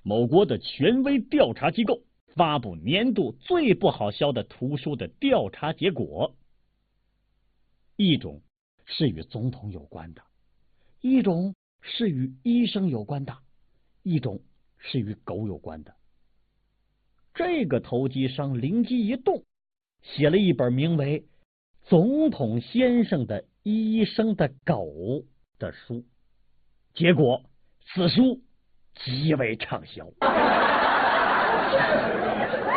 某国的权威调查机构发布年度最不好销的图书的调查结果。一种是与总统有关的，一种是与医生有关的，一种是与狗有关的。这个投机商灵机一动，写了一本名为《总统先生的医生的狗》的书，结果此书极为畅销。